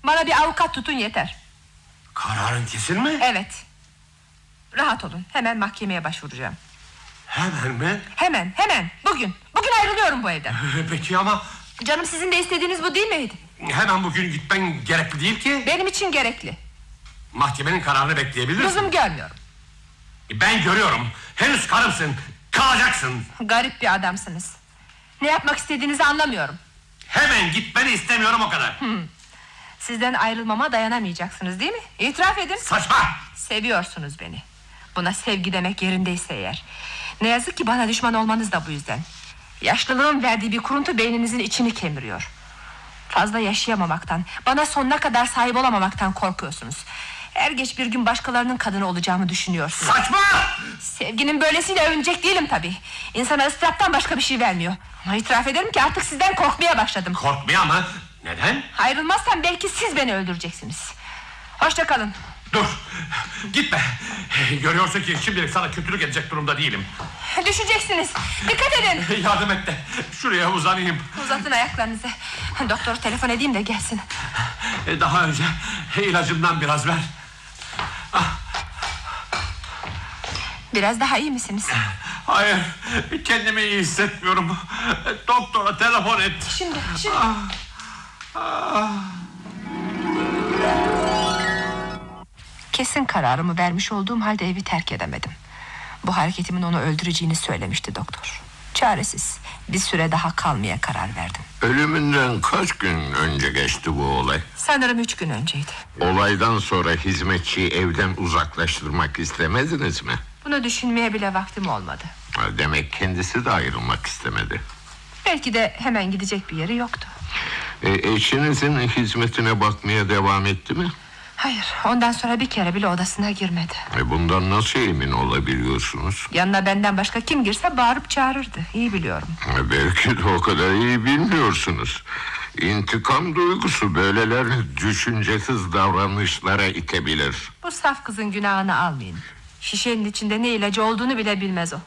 Bana bir avukat tutun yeter. Kararın kesin mi? Evet. Rahat olun, hemen mahkemeye başvuracağım. Hemen mi? Hemen, bugün ayrılıyorum bu evden. Peki ama... Canım, sizin de istediğiniz bu değil miydi? Hemen bugün gitmen gerekli değil ki. Benim için gerekli. Mahkemenin kararını bekleyebilirsin. Lüzum görmüyorum. Ben görüyorum, henüz karımsın, kalacaksın. Garip bir adamsınız. Ne yapmak istediğinizi anlamıyorum. Hemen gitmeni istemiyorum, o kadar. Sizden ayrılmama dayanamayacaksınız değil mi? İtiraf edin. Saçma! Seviyorsunuz beni. Buna sevgi demek yerindeyse eğer. Ne yazık ki bana düşman olmanız da bu yüzden. Yaşlılığın verdiği bir kuruntu beyninizin içini kemiriyor. Fazla yaşayamamaktan, bana sonuna kadar sahip olamamaktan korkuyorsunuz. Er geç bir gün başkalarının kadını olacağımı düşünüyorsunuz. Saçma! Sevginin böylesiyle övünecek değilim tabii. İnsana ıstıraptan başka bir şey vermiyor. Ama itiraf ederim ki artık sizden korkmaya başladım. Korkmaya mı? Neden? Ayrılmazsam belki siz beni öldüreceksiniz. Hoşça kalın. Dur, gitme. Görüyorsun ki şimdilik sana kötülük edecek durumda değilim. Düşeceksiniz, dikkat edin. Yardım et de şuraya uzanayım. Uzatın ayaklarınızı. Doktora telefon edeyim de gelsin. Daha önce ilacımdan biraz ver. Biraz daha iyi misiniz? Hayır, kendimi iyi hissetmiyorum. Doktora telefon et. Şimdi. Kesin kararımı vermiş olduğum halde evi terk edemedim. Bu hareketimin onu öldüreceğini söylemişti doktor. Çaresiz, bir süre daha kalmaya karar verdim. Ölümünden kaç gün önce geçti bu olay? Sanırım 3 gün önceydi. Olaydan sonra hizmetçiyi evden uzaklaştırmak istemediniz mi? Bunu düşünmeye bile vaktim olmadı. Demek kendisi de ayrılmak istemedi. Belki de hemen gidecek bir yeri yoktu. Eşinizin hizmetine bakmaya devam etti mi? Hayır, ondan sonra bir kere bile odasına girmedi. Bundan nasıl emin olabiliyorsunuz? Yanına benden başka kim girse bağırıp çağırırdı. İyi biliyorum. Belki de o kadar iyi bilmiyorsunuz. İntikam duygusu böyleler düşüncesiz davranışlara itebilir. Bu saf kızın günahını almayın. Şişenin içinde ne ilacı olduğunu bile bilmez o.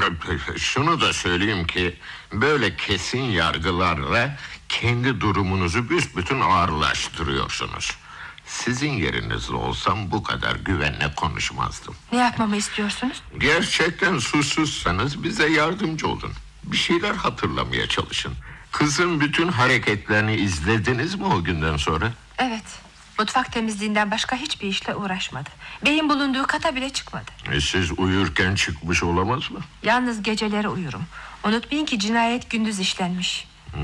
Şunu da söyleyeyim ki böyle kesin yargılarla kendi durumunuzu büsbütün ağırlaştırıyorsunuz. Sizin yerinizde olsam bu kadar güvenle konuşmazdım. Ne yapmamı istiyorsunuz? Gerçekten susuzsanız bize yardımcı olun. Bir şeyler hatırlamaya çalışın. Kızın bütün hareketlerini izlediniz mi o günden sonra? Evet. Mutfak temizliğinden başka hiçbir işle uğraşmadı. Beyin bulunduğu kata bile çıkmadı. Siz uyurken çıkmış olamaz mı? Yalnız geceleri uyurum. Unutmayın ki cinayet gündüz işlenmiş.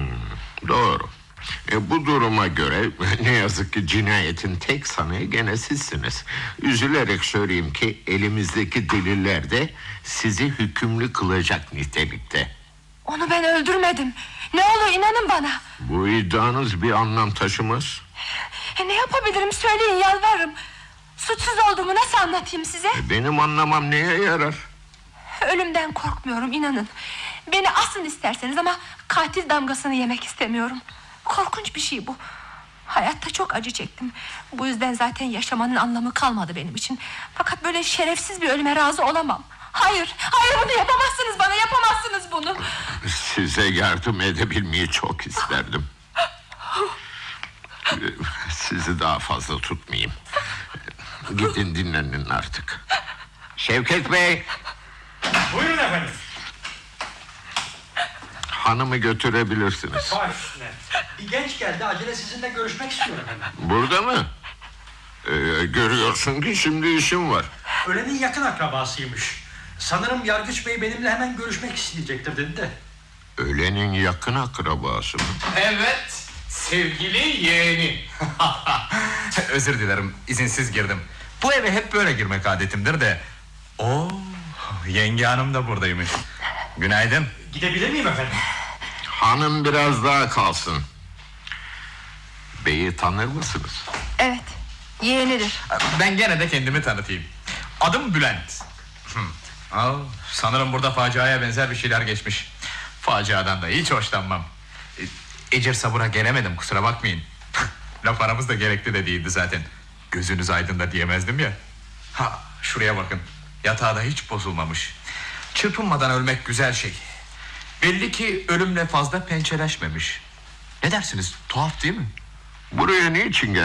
Doğru. Bu duruma göre ne yazık ki cinayetin tek sanığı gene sizsiniz. Üzülerek söyleyeyim ki elimizdeki deliller de sizi hükümlü kılacak nitelikte. Onu ben öldürmedim. Ne olur inanın bana. Bu iddianız bir anlam taşımaz. Ne yapabilirim söyleyin, yalvarırım. Suçsuz olduğumu nasıl anlatayım size? Benim anlamam neye yarar? Ölümden korkmuyorum, inanın. Beni asın isterseniz ama katil damgasını yemek istemiyorum. Korkunç bir şey bu. Hayatta çok acı çektim. Bu yüzden zaten yaşamanın anlamı kalmadı benim için. Fakat böyle şerefsiz bir ölüme razı olamam. Hayır bunu yapamazsınız bana, yapamazsınız bunu. Size yardım edebilmeyi çok isterdim. Sizi daha fazla tutmayayım. Gidin dinlenin artık. Şevket Bey. Buyurun efendim. Hanımı götürebilirsiniz. Baş üstüne. Bir genç geldi, acele sizinle görüşmek istiyor efendim. Burada mı? Görüyorsun ki şimdi işim var. Ölenin yakın akrabasıymış. Sanırım Yargıç Bey benimle hemen görüşmek isteyecektir dedi de. Ölenin yakın akrabası mı? Evet, sevgili yeğeni. Özür dilerim, izinsiz girdim. Bu eve hep böyle girmek adetimdir de. Oo, yenge hanım da buradaymış. Günaydın. Gidebilir miyim efendim? Hanım biraz daha kalsın. Beyi tanır mısınız? Evet, yeğenidir. Ben gene de kendimi tanıtayım. Adım Bülent. Sanırım burada faciaya benzer bir şeyler geçmiş. Faciadan da hiç hoşlanmam. Ecir sabura gelemedim, kusura bakmayın. Laf aramız da gerekli de değildi zaten. Gözünüz aydın da diyemezdim ya. Şuraya bakın, yatağı da hiç bozulmamış. Çırpınmadan ölmek güzel şey. Belli ki ölümle fazla pençeleşmemiş. Ne dersiniz, tuhaf değil mi? Buraya niçin